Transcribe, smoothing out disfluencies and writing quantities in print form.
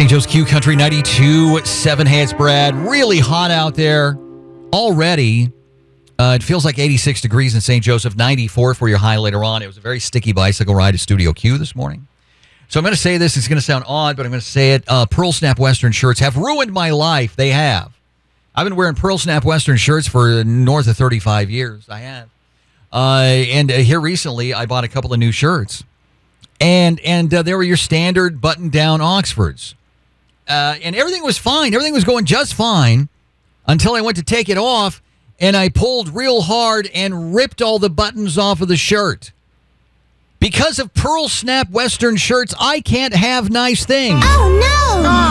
St. Joe's Q Country 92.7. Hey, it's Brad. Really hot out there already. It feels like 86 degrees in St. Joseph, 94 for your high later on. It was a very sticky bicycle ride at Studio Q this morning. So I'm going to say this. It's going to sound odd, but I'm going to say it. Pearl Snap Western shirts have ruined my life. They have. I've been wearing Pearl Snap Western shirts for north of 35 years. I have. And here recently, I bought a couple of new shirts. And they were your standard button-down Oxfords. And everything was fine. Everything was going just fine until I went to take it off, and I pulled real hard and ripped all the buttons off of the shirt. Because of Pearl Snap Western shirts, I can't have nice things. Oh, no!